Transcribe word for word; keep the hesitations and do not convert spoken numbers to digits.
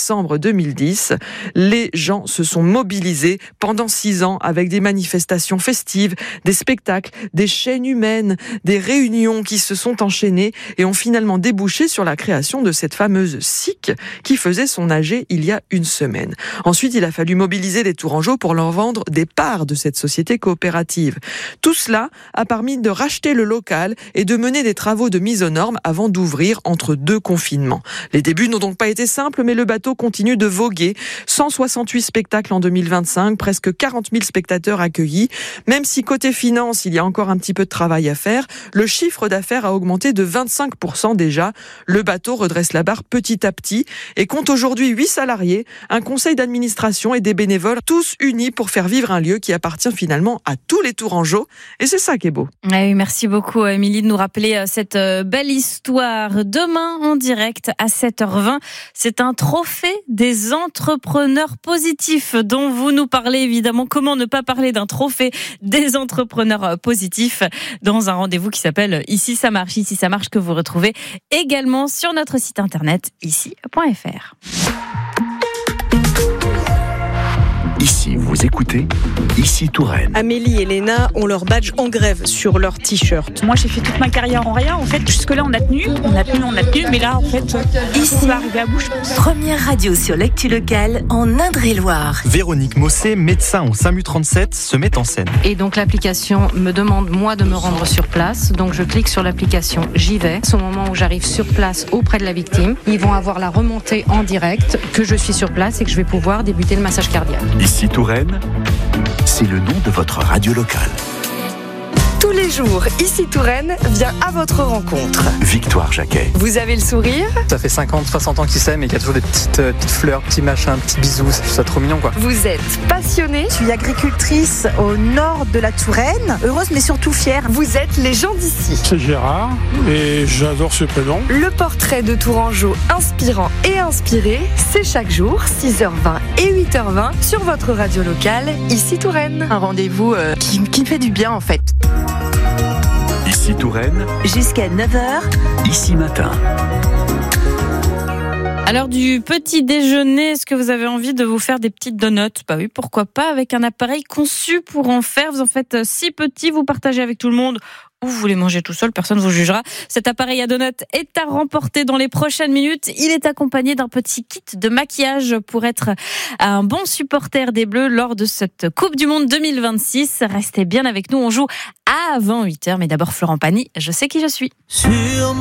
décembre deux mille dix. Les gens se sont mobilisés pendant six ans avec des manifestations festives, des spectacles, des chaînes humaines, des réunions qui se sont enchaînées et ont finalement débouché sur la création de cette fameuse S I C qui faisait son A G il y a une semaine. Ensuite, il a fallu mobiliser les Tourangeaux pour leur vendre des parts de cette société coopérative. Tout cela a permis de racheter le local et de mener des travaux de mise aux normes avant d'ouvrir entre deux confinements. Les débuts n'ont donc pas été simples, mais le bateau continue de voguer. cent soixante-huit spectacles en deux mille vingt-cinq, presque quarante mille spectateurs accueillis. Même si côté finance, il y a encore un petit peu de travail à faire, le chiffre d'affaires a augmenté de vingt-cinq pour cent déjà. Le bateau redresse la barre petit à petit et compte aujourd'hui huit salariés, un conseil d'administration et des bénévoles, tous unis pour faire vivre un lieu qui appartient finalement à tous les Tourangeaux. Et c'est ça qui est beau. Oui, merci beaucoup, Émilie, de nous rappeler cette belle histoire. Demain, en direct, à sept heures vingt, c'est un trophée des entrepreneurs positifs dont vous nous parlez, évidemment. Comment ne pas parler d'un trophée des entrepreneurs positifs dans un rendez-vous qui s'appelle Ici ça marche, Ici ça marche, que vous retrouvez également sur notre site internet ici point f r. Ici, vous écoutez Ici Touraine. Amélie et Léna ont leur badge en grève sur leur t-shirt. Moi, j'ai fait toute ma carrière en rien. En fait, jusque-là, on a tenu, on a tenu, on a tenu. Mais là, en fait, ici, on va arriver à bout, je pense. Première radio sur l'actu locale en Indre-et-Loire. Véronique Mossé, médecin au SAMU trente-sept, se met en scène. Et donc, l'application me demande, moi, de me rendre sur place. Donc, je clique sur l'application, j'y vais. Au moment où j'arrive sur place auprès de la victime, ils vont avoir la remontée en direct que je suis sur place et que je vais pouvoir débuter le massage cardiaque. Ici Touraine, c'est le nom de votre radio locale. Tous les jours, Ici Touraine vient à votre rencontre. Victoire Jacquet. Vous avez le sourire. Ça fait cinquante, soixante ans qu'ils s'aiment et qu'il y a toujours des petites, euh, petites fleurs, petits machins, petits bisous. C'est ça trop mignon, quoi. Vous êtes passionné. Je suis agricultrice au nord de la Touraine, heureuse mais surtout fière. Vous êtes les gens d'ici. C'est Gérard et j'adore ce prénom. Le portrait de Tourangeau inspirant et inspiré, c'est chaque jour, six heures vingt et huit heures vingt sur votre radio locale, Ici Touraine. Un rendez-vous euh, qui, qui me fait du bien en fait. Ici Touraine, jusqu'à neuf heures, Ici Matin. À l'heure du petit déjeuner, est-ce que vous avez envie de vous faire des petites donuts ? Bah oui, pourquoi pas, avec un appareil conçu pour en faire. Vous en faites six petits, vous partagez avec tout le monde, ou vous les mangez tout seul, personne ne vous jugera. Cet appareil à donuts est à remporter dans les prochaines minutes. Il est accompagné d'un petit kit de maquillage pour être un bon supporter des Bleus lors de cette Coupe du Monde deux mille vingt-six. Restez bien avec nous, on joue à vingt-huit heures. Mais d'abord, Florent Pagny, je sais qui je suis. Sur